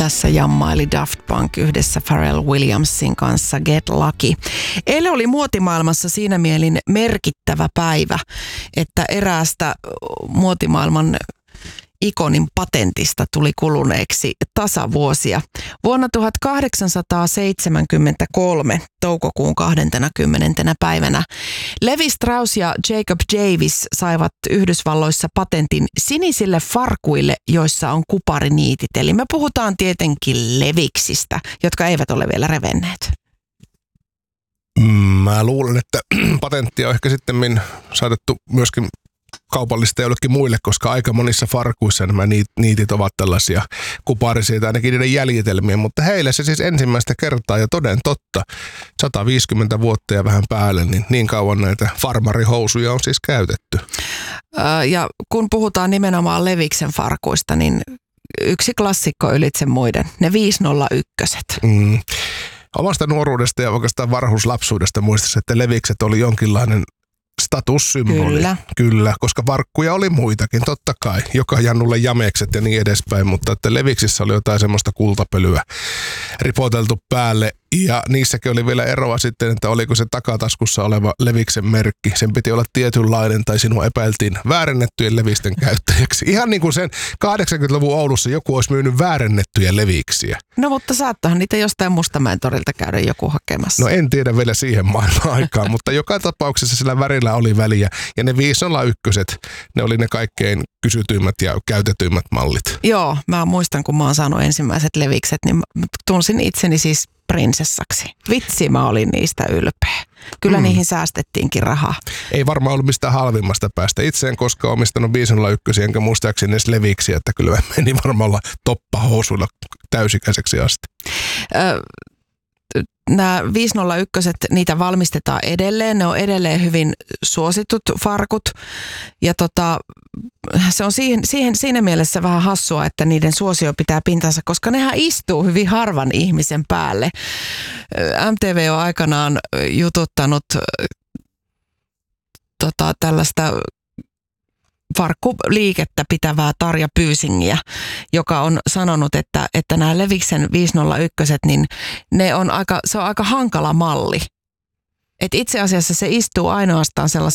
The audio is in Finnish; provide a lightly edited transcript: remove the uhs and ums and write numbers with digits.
Tässä jammaili Daft Punk yhdessä Pharrell Williamsin kanssa Get Lucky. Eilen oli muotimaailmassa siinä mielin merkittävä päivä, että eräästä muotimaailman ikonin patentista tuli kuluneeksi tasavuosia. Vuonna 1873 toukokuun 20. päivänä Levi Strauss ja Jacob Jarvis saivat Yhdysvalloissa patentin sinisille farkuille, joissa on kupariniitit. Eli me puhutaan tietenkin leviksistä, jotka eivät ole vielä revenneet. Mä luulen, että patenttia on ehkä sitten saatettu myöskin kaupallista jollekin muille, koska aika monissa farkuissa nämä niitit ovat tällaisia kuparisia tai ainakin niiden jäljitelmiä, mutta heille se siis ensimmäistä kertaa ja toden totta 150 vuotta ja vähän päälle, niin kauan näitä farmarihousuja on siis käytetty. Ja kun puhutaan nimenomaan Leviksen farkuista, niin yksi klassikko ylitse muiden, ne 501. Omasta nuoruudesta ja oikeastaan varhuuslapsuudesta muistaisin, että Levikset oli jonkinlainen statussymboli. Kyllä, koska varkkuja oli muitakin, totta kai. Joka jannulle jamekset ja niin edespäin, mutta että Leviksissä oli jotain semmoista kultapölyä ripoteltu päälle. Ja niissäkin oli vielä eroa sitten, että oliko se takataskussa oleva Leviksen merkki. Sen piti olla tietynlainen tai sinua epäiltiin väärennettyjen levisten käyttäjäksi. Ihan niin kuin sen 80-luvun Oulussa joku olisi myynyt väärennettyjä leviksiä. No mutta saattahan niitä jostain Mustamäen torilta käydä joku hakemassa. No en tiedä vielä siihen maailman aikaan, mutta joka tapauksessa sillä värillä oli väliä. Ja ne 501, ne oli ne kaikkein kysytyimmät ja käytetyimmät mallit. Joo, mä muistan kun mä oon saanut ensimmäiset levikset, niin tunsin itseni siis prinsessaksi. Vitsi, mä olin niistä ylpeä. Kyllä niihin säästettiinkin rahaa. Ei varmaan ollut mistään halvimmasta päästä. Itse en koskaan omistanut 501, enkä muistaakseni edes leviksiä, että kyllä meni varmaan olla toppahousuilla täysikäiseksi asti. Nämä 501, niitä valmistetaan edelleen. Ne on edelleen hyvin suositut farkut. Ja se on siinä mielessä vähän hassua, että niiden suosio pitää pintansa, koska nehän istuu hyvin harvan ihmisen päälle. MTV on aikanaan jututtanut tällaista farkkuliikettä pitävää Tarja Pyysingiä, joka on sanonut, että nämä Leviksen 501, niin se on aika hankala malli. Et itse asiassa se istuu ainoastaan sellaisen